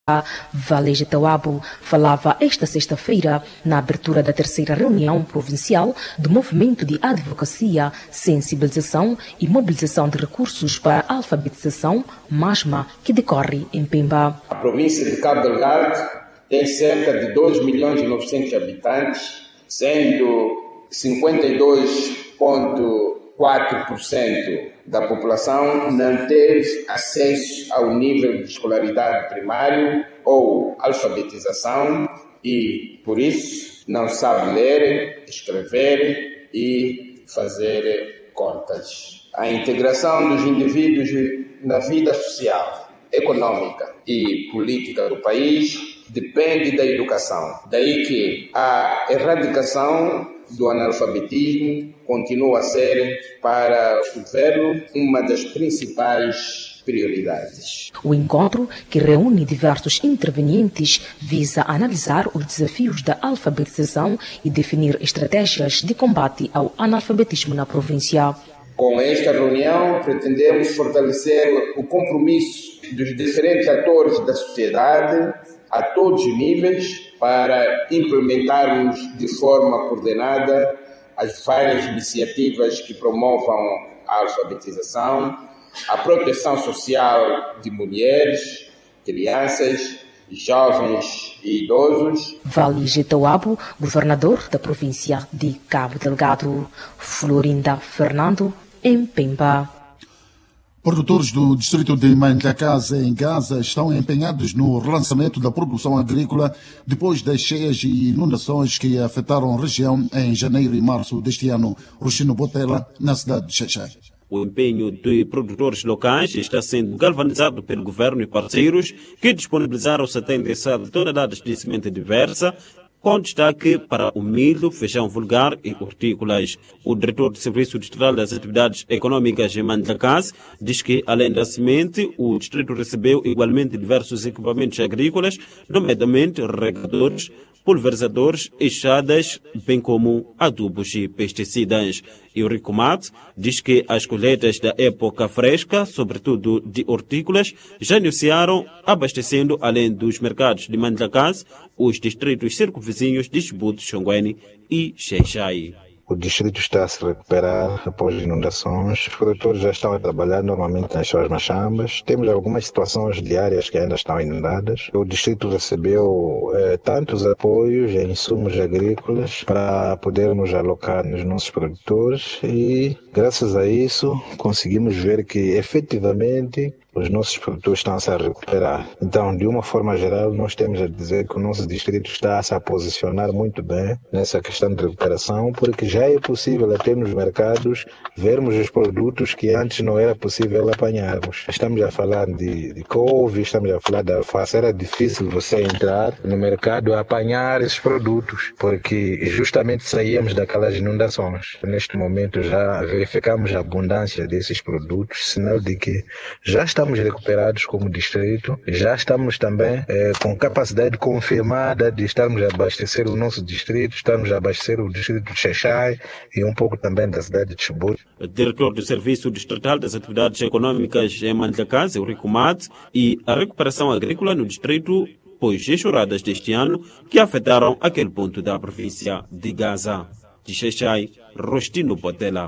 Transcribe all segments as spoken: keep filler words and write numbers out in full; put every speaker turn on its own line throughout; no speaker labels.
Vale Tauabo falava esta sexta-feira na abertura da terceira reunião provincial do Movimento de Advocacia, Sensibilização e Mobilização de Recursos para a Alfabetização, MASMA, que decorre em Pemba.
A província de Cabo Delgado tem cerca de dois milhões e novecentos habitantes, sendo cinquenta e dois vírgula quatro por cento da população não teve acesso ao nível de escolaridade primário ou alfabetização e, por isso, não sabe ler, escrever e fazer contas. A integração dos indivíduos na vida social, econômica e política do país depende da educação. Daí que a erradicação do analfabetismo continua a ser, para o governo, uma das principais prioridades.
O encontro, que reúne diversos intervenientes, visa analisar os desafios da alfabetização e definir estratégias de combate ao analfabetismo na província.
Com esta reunião, pretendemos fortalecer o compromisso dos diferentes atores da sociedade, a todos os níveis, para implementarmos de forma coordenada as várias iniciativas que promovam a alfabetização, a proteção social de mulheres, crianças, jovens e idosos.
Vale Tauabo, governador da província de Cabo Delgado. Florinda Fernando, em Pemba.
Produtores do distrito de Mandlakaze, em Gaza, estão empenhados no relançamento da produção agrícola depois das cheias e inundações que afetaram a região em janeiro e março deste ano. Rocino Botella, na cidade de Xaixai.
O empenho de produtores locais está sendo galvanizado pelo governo e parceiros que disponibilizaram setenta e sete toneladas de semente diversa, com destaque para o milho, feijão vulgar e hortícolas. O diretor do Serviço Distrital das Atividades Econômicas em Mandlakaze diz que, além da semente, o distrito recebeu igualmente diversos equipamentos agrícolas, nomeadamente regadores, pulverizadores, enxadas, bem como adubos e pesticidas. E o Ricomate diz que as colheitas da época fresca, sobretudo de hortícolas, já iniciaram abastecendo, além dos mercados de Mandlakaze, os distritos circunvizinhos de Chibute, Xonguene e Xaixai.
O distrito está a se recuperar após inundações. Os produtores já estão a trabalhar normalmente nas suas machambas. Temos algumas situações de áreas que ainda estão inundadas. O distrito recebeu eh, tantos apoios em insumos agrícolas para podermos alocar nos nossos produtores e, graças a isso, conseguimos ver que, efetivamente, os nossos produtores estão a se recuperar. Então, de uma forma geral, nós temos a dizer que o nosso distrito está a se posicionar muito bem nessa questão de recuperação, porque já é possível até nos mercados vermos os produtos que antes não era possível apanharmos. Estamos a falar de, de couve, estamos a falar de alface. Era difícil você entrar no mercado a apanhar esses produtos, porque justamente saíamos daquelas inundações. Neste momento já verificamos a abundância desses produtos, sinal de que já está Estamos recuperados como distrito, já estamos também eh, com capacidade confirmada de estarmos a abastecer o nosso distrito, estamos a abastecer o distrito de Xaixai e um pouco também da cidade de Chibute.
O diretor do Serviço Distrital das Atividades Econômicas em Mandlakaze, o Ricomate, e a recuperação agrícola no distrito pois enxurradas deste ano que afetaram aquele ponto da província de Gaza. De Xaixai, Rostino Botella.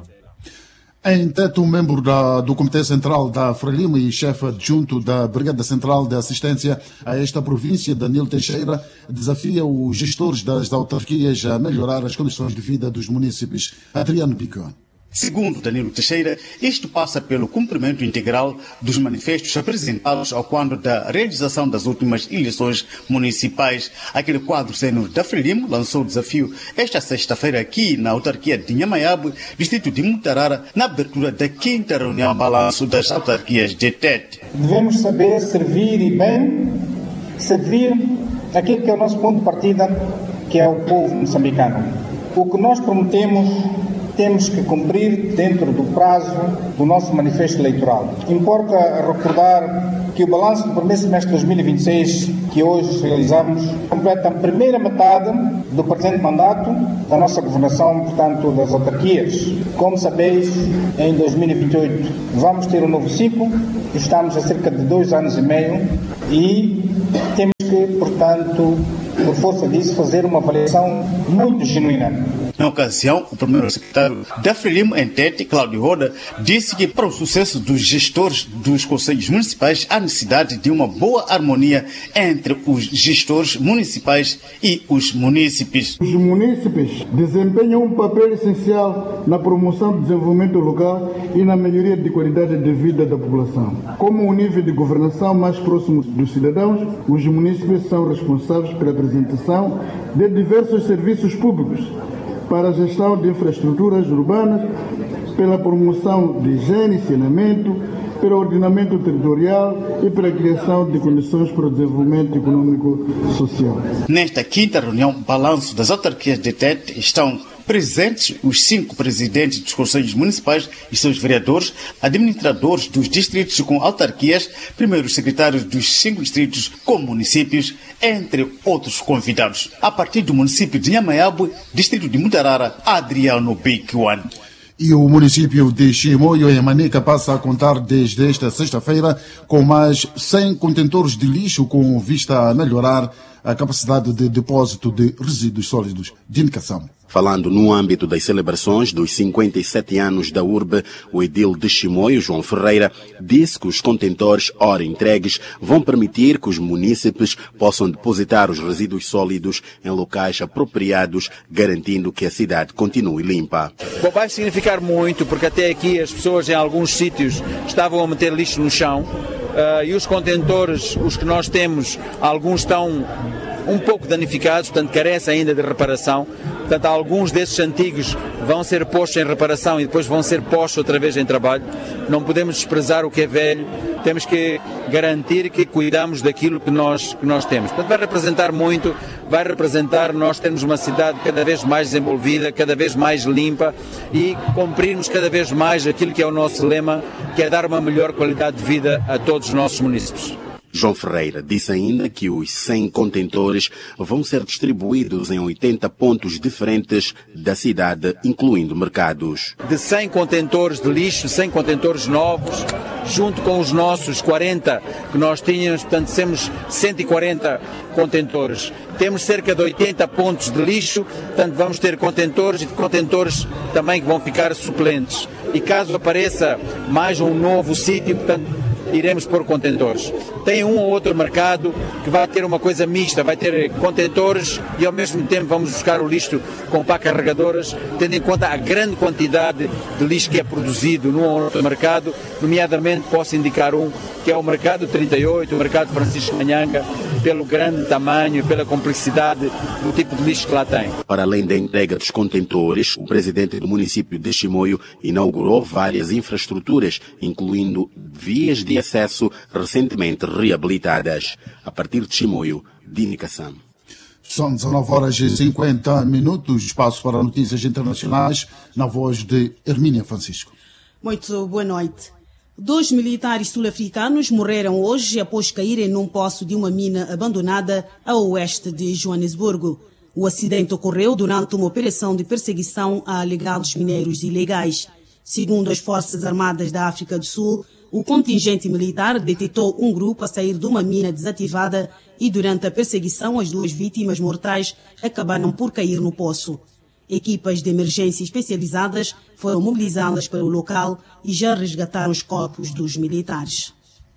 Em Teto, um membro da, do Comitê Central da Frelimo e chefe adjunto da Brigada Central de Assistência a esta província, Danilo Teixeira, desafia os gestores das autarquias a melhorar as condições de vida dos municípios. Adriano Picon.
Segundo Danilo Teixeira, isto passa pelo cumprimento integral dos manifestos apresentados ao quadro da realização das últimas eleições municipais. Aquele quadro sênior da Frelimo lançou o desafio esta sexta-feira aqui na autarquia de Nhamayabe, distrito de Mutarara, na abertura da quinta reunião balanço das autarquias de Tete.
Devemos saber servir e bem, servir aquilo que é o nosso ponto de partida, que é o povo moçambicano. O que nós prometemos temos que cumprir dentro do prazo do nosso manifesto eleitoral. Importa recordar que o balanço do primeiro semestre de dois mil e vinte e seis, que hoje realizamos, completa a primeira metade do presente mandato da nossa governação, portanto, das autarquias. Como sabeis, em dois mil e vinte e oito vamos ter um novo ciclo, estamos há cerca de dois anos e meio e temos que, portanto, por força disso, fazer uma avaliação muito genuína.
Na ocasião, o primeiro secretário da Frelimo, em Tete, Cláudio Roda, disse que para o sucesso dos gestores dos conselhos municipais há necessidade de uma boa harmonia entre os gestores municipais e os munícipes.
Os munícipes desempenham um papel essencial na promoção do desenvolvimento local e na melhoria de qualidade de vida da população. Como o nível de governação mais próximo dos cidadãos, os munícipes são responsáveis pela apresentação de diversos serviços públicos, para a gestão de infraestruturas urbanas, pela promoção de higiene e saneamento, pelo ordenamento territorial e pela criação de condições para o desenvolvimento econômico e social.
Nesta quinta reunião, balanço das autarquias de Tete, estão presentes os cinco presidentes dos conselhos municipais e seus vereadores, administradores dos distritos com autarquias, primeiros secretários dos cinco distritos com municípios, entre outros convidados. A partir do município de Nhamayabu, distrito de Mutarara, Adriano Bicuan.
E o município de Chimoio, em Manica, passa a contar desde esta sexta-feira com mais cem contentores de lixo com vista a melhorar a capacidade de depósito de resíduos sólidos de indicação.
Falando no âmbito das celebrações dos cinquenta e sete anos da urbe, o edil de Chimoio, João Ferreira, disse que os contentores, ora entregues, vão permitir que os munícipes possam depositar os resíduos sólidos em locais apropriados, garantindo que a cidade continue limpa.
Bom, vai significar muito, porque até aqui as pessoas em alguns sítios estavam a meter lixo no chão uh, e os contentores, os que nós temos, alguns estão um pouco danificados, portanto carecem ainda de reparação. Portanto, alguns desses antigos vão ser postos em reparação e depois vão ser postos outra vez em trabalho. Não podemos desprezar o que é velho, temos que garantir que cuidamos daquilo que nós, que nós temos. Portanto, vai representar muito, vai representar nós termos uma cidade cada vez mais desenvolvida, cada vez mais limpa e cumprirmos cada vez mais aquilo que é o nosso lema, que é dar uma melhor qualidade de vida a todos os nossos munícipes.
João Ferreira disse ainda que os cem contentores vão ser distribuídos em oitenta pontos diferentes da cidade, incluindo mercados.
De cem contentores de lixo, cem contentores novos, junto com os nossos quarenta que nós tínhamos, portanto temos cento e quarenta contentores. Temos cerca de oitenta pontos de lixo, portanto vamos ter contentores e contentores também que vão ficar suplentes. E caso apareça mais um novo sítio, portanto, iremos pôr contentores. Tem um ou outro mercado que vai ter uma coisa mista, vai ter contentores e ao mesmo tempo vamos buscar o lixo com pá carregadoras, tendo em conta a grande quantidade de lixo que é produzido num ou outro mercado, nomeadamente posso indicar um, que é o mercado trinta e oito, o mercado Francisco Manhanga, pelo grande tamanho, pela complexidade do tipo de lixo que lá tem.
Para além da entrega dos contentores, o presidente do município de Chimoio inaugurou várias infraestruturas, incluindo vias de acesso recentemente reabilitadas. A partir de Chimoio, Dini Kassam.
São dezanove horas e cinquenta minutos, espaço para notícias internacionais, na voz de Hermínia Francisco.
Muito boa noite. Dois militares sul-africanos morreram hoje após caírem num poço de uma mina abandonada a oeste de Joanesburgo. O acidente ocorreu durante uma operação de perseguição a alegados minérios ilegais. Segundo as Forças Armadas da África do Sul, o contingente militar detectou um grupo a sair de uma mina desativada e durante a perseguição as duas vítimas mortais acabaram por cair no poço. Equipas de emergência especializadas foram mobilizadas para o local e já resgataram os corpos dos militares.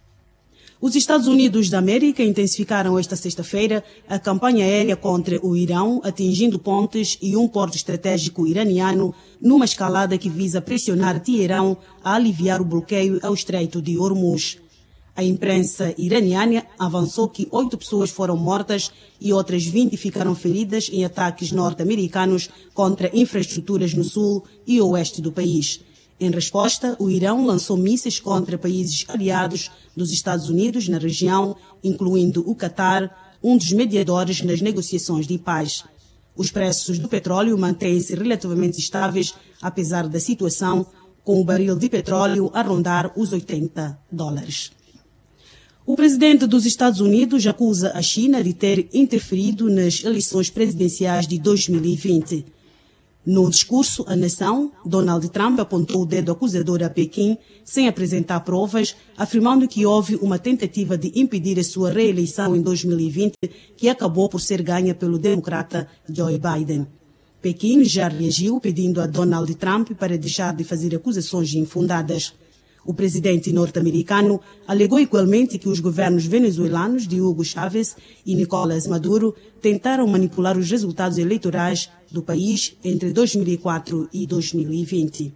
Os Estados Unidos da América intensificaram esta sexta-feira a campanha aérea contra o Irão, atingindo pontes e um porto estratégico iraniano numa escalada que visa pressionar Teherão a aliviar o bloqueio ao Estreito de Hormuz. A imprensa iraniana avançou que oito pessoas foram mortas e outras vinte ficaram feridas em ataques norte-americanos contra infraestruturas no sul e oeste do país. Em resposta, o Irão lançou mísseis contra países aliados dos Estados Unidos na região, incluindo o Catar, um dos mediadores nas negociações de paz. Os preços do petróleo mantêm-se relativamente estáveis, apesar da situação, com o barril de petróleo a rondar os oitenta dólares. O presidente dos Estados Unidos acusa a China de ter interferido nas eleições presidenciais de dois mil e vinte. No discurso à nação, Donald Trump apontou o dedo acusador a Pequim, sem apresentar provas, afirmando que houve uma tentativa de impedir a sua reeleição em dois mil e vinte, que acabou por ser ganha pelo democrata Joe Biden. Pequim já reagiu pedindo a Donald Trump para deixar de fazer acusações infundadas. O presidente norte-americano alegou igualmente que os governos venezuelanos de Hugo Chávez e Nicolás Maduro tentaram manipular os resultados eleitorais do país entre dois mil e quatro e dois mil e vinte.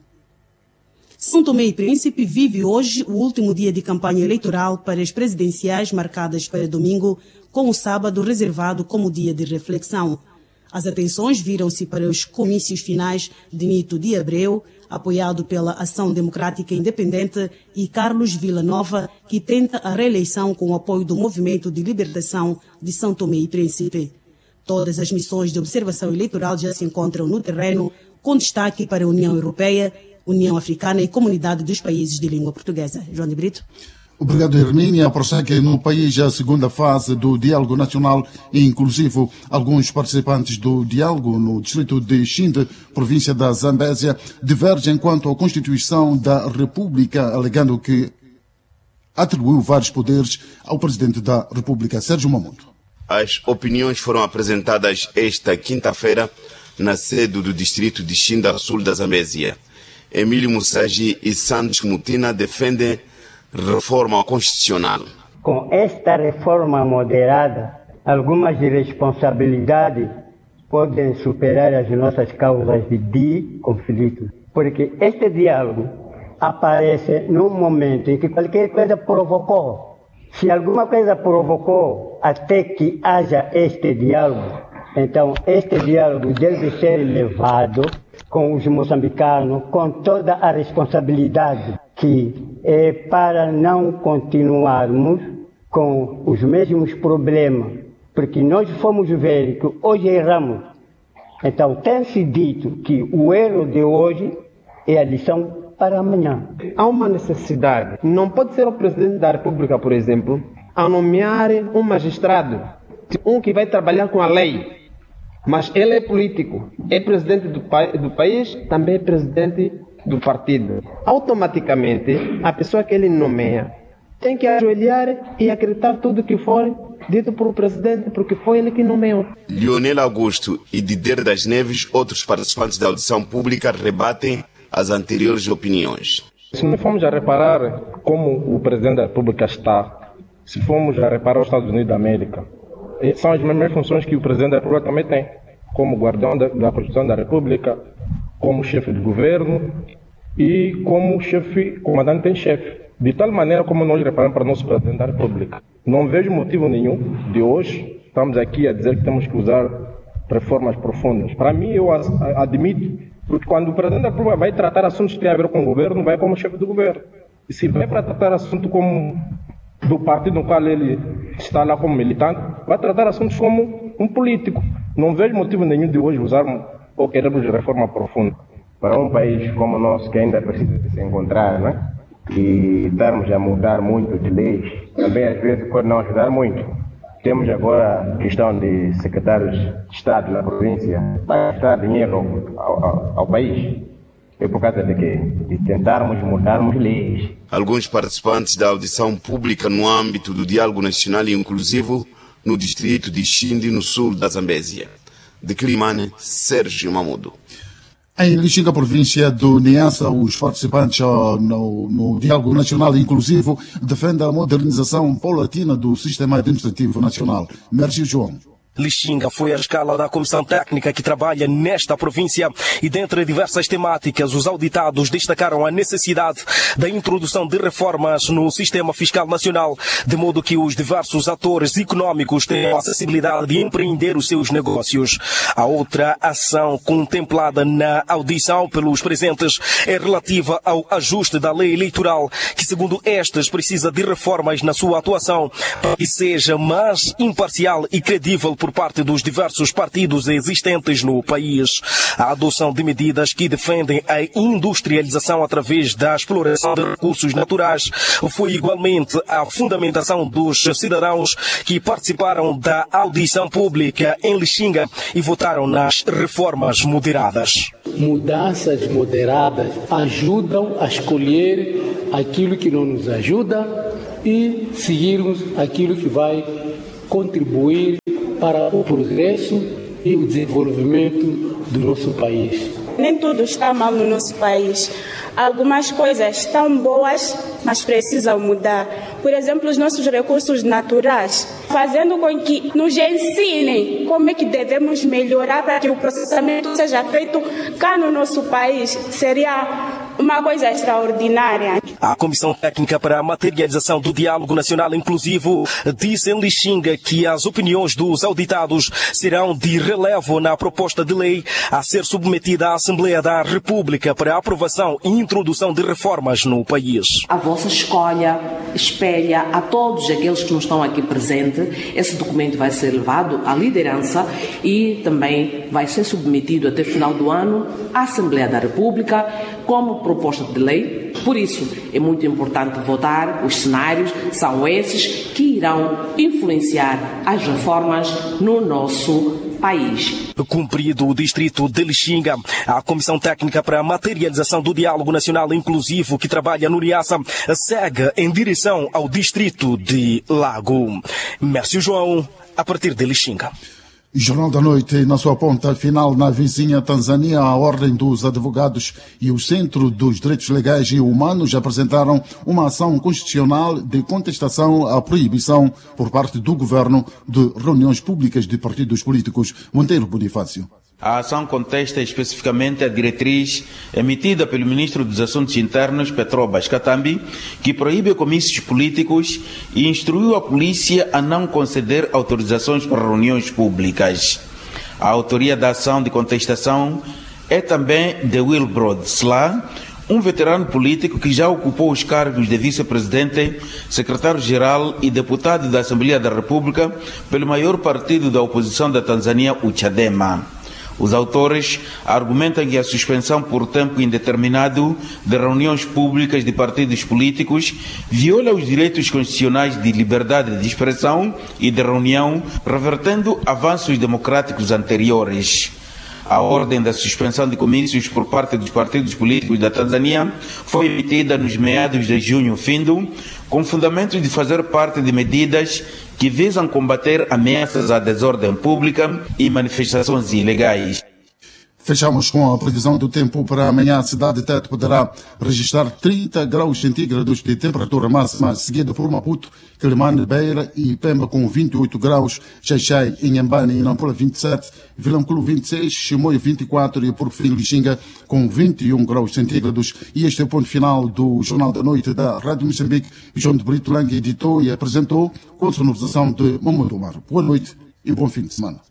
São Tomé e Príncipe vive hoje o último dia de campanha eleitoral para as presidenciais marcadas para domingo, com o sábado reservado como dia de reflexão. As atenções viram-se para os comícios finais de Nito de Abreu, apoiado pela Ação Democrática Independente, e Carlos Villanova, que tenta a reeleição com o apoio do Movimento de Libertação de São Tomé e Príncipe. Todas as missões de observação eleitoral já se encontram no terreno, com destaque para a União Europeia, União Africana e Comunidade dos Países de Língua Portuguesa. João de Brito.
Obrigado, Hermínia. Prossegue no país a segunda fase do diálogo nacional e inclusivo. Alguns participantes do diálogo no distrito de Xinde, província da Zambésia, divergem quanto à Constituição da República, alegando que atribuiu vários poderes ao presidente da República, Sérgio Mamundo.
As opiniões foram apresentadas esta quinta-feira na sede do distrito de Xinde, a sul da Zambésia. Emílio Mussaji e Santos Mutina defendem reforma constitucional.
Com esta reforma moderada, algumas responsabilidades podem superar as nossas causas de conflito. Porque este diálogo aparece num momento em que qualquer coisa provocou. Se alguma coisa provocou até que haja este diálogo, então este diálogo deve ser levado com os moçambicanos, com toda a responsabilidade, que é para não continuarmos com os mesmos problemas, porque nós fomos ver que hoje erramos. Então tem-se dito que o erro de hoje é a lição para amanhã.
Há uma necessidade. Não pode ser o presidente da República, por exemplo, a nomear um magistrado, um que vai trabalhar com a lei. Mas ele é político, é presidente do, pa do país, também é presidente do partido. Automaticamente, a pessoa que ele nomeia tem que ajoelhar e acreditar tudo que for dito por o presidente, porque foi ele que nomeou.
Leonel Augusto e Dider das Neves, outros participantes da audição pública, rebatem as anteriores opiniões.
Se não formos a reparar como o presidente da República está, se formos a reparar os Estados Unidos da América, são as mesmas funções que o presidente da República também tem, como guardião da, da Constituição da República, como chefe de governo e como chefe, comandante em chefe. De tal maneira como nós reparamos para o nosso presidente da República. Não vejo motivo nenhum de hoje estamos aqui a dizer que temos que usar reformas profundas. Para mim, eu admito, porque quando o presidente da República vai tratar assuntos que têm a ver com o governo, vai como chefe do governo. E se vai para tratar assunto como do partido no qual ele está lá como militante, vai tratar assuntos como um político. Não vejo motivo nenhum de hoje usarmos ou queremos reforma profunda.
Para um país como o nosso, que ainda precisa de se encontrar, né? E estarmos a mudar muito de leis, também às vezes pode não ajudar muito. Temos agora a questão de secretários de Estado na província para gastar dinheiro ao, ao, ao país. É por causa de quê? De tentarmos mudarmos leis.
Alguns participantes da audição pública no âmbito do diálogo nacional e inclusivo no distrito de Xinde, no sul da Zambésia. De Climane, Sérgio Mamudo.
Em Lixinga, província do Niassa, os participantes no, no diálogo nacional inclusivo defendem a modernização paulatina do sistema administrativo nacional. Mércio João.
Lixinga foi a escala da comissão técnica que trabalha nesta província e, dentre diversas temáticas, os auditados destacaram a necessidade da introdução de reformas no sistema fiscal nacional, de modo que os diversos atores econômicos tenham acessibilidade de empreender os seus negócios. A outra ação contemplada na audição pelos presentes é relativa ao ajuste da lei eleitoral, que, segundo estes, precisa de reformas na sua atuação para que seja mais imparcial e credível por por parte dos diversos partidos existentes no país. A adoção de medidas que defendem a industrialização através da exploração de recursos naturais foi igualmente a fundamentação dos cidadãos que participaram da audição pública em Lixinga e votaram nas reformas moderadas.
Mudanças moderadas ajudam a escolher aquilo que não nos ajuda e seguirmos aquilo que vai contribuir para o progresso e o desenvolvimento do nosso país.
Nem tudo está mal no nosso país. Algumas coisas estão boas, mas precisam mudar. Por exemplo, os nossos recursos naturais, fazendo com que nos ensinem como é que devemos melhorar para que o processamento seja feito cá no nosso país. Seria uma coisa extraordinária.
A Comissão Técnica para a Materialização do Diálogo Nacional Inclusivo disse em Lixinga que as opiniões dos auditados serão de relevo na proposta de lei a ser submetida à Assembleia da República para aprovação e introdução de reformas no país.
A vossa escolha espelha a todos aqueles que não estão aqui presentes. Esse documento vai ser levado à liderança e também vai ser submetido até o final do ano à Assembleia da República como proposta de lei. Por isso, é muito importante votar. Os cenários são esses que irão influenciar as reformas no nosso país.
Cumprido o distrito de Lixinga, a Comissão Técnica para a Materialização do Diálogo Nacional Inclusivo, que trabalha no Niassa, segue em direção ao distrito de Lago. Mércio João, a partir de Lixinga.
Jornal da Noite, na sua ponta final, na vizinha Tanzânia, a Ordem dos Advogados e o Centro dos Direitos Legais e Humanos apresentaram uma ação constitucional de contestação à proibição por parte do governo de reuniões públicas de partidos políticos. Monteiro Bonifácio.
A ação contesta especificamente a diretriz emitida pelo Ministro dos Assuntos Internos, Petrobras Katambi, que proíbe comícios políticos e instruiu a polícia a não conceder autorizações para reuniões públicas. A autoria da ação de contestação é também de Wilbrod Slá, um veterano político que já ocupou os cargos de vice-presidente, secretário-geral e deputado da Assembleia da República pelo maior partido da oposição da Tanzânia, o Chadema. Os autores argumentam que a suspensão por tempo indeterminado de reuniões públicas de partidos políticos viola os direitos constitucionais de liberdade de expressão e de reunião, revertendo avanços democráticos anteriores. A ordem da suspensão de comícios por parte dos partidos políticos da Tanzânia foi emitida nos meados de junho findo, com fundamentos de fazer parte de medidas que visam combater ameaças à desordem pública e manifestações ilegais.
Fechamos com a previsão do tempo para amanhã. A cidade de Tete poderá registrar trinta graus centígrados de temperatura máxima, seguida por Maputo, Quelimane, Beira e Pemba com vinte e oito graus, Xaixai, Inhambane e Nampula vinte e sete, Vilanculo vinte e seis, Chimoio vinte e quatro e por fim Lixinga com vinte e um graus centígrados. E este é o ponto final do Jornal da Noite da Rádio Moçambique. João de Brito Lange editou e apresentou com sonorização de Mamadou Mar. Boa noite e bom fim de semana.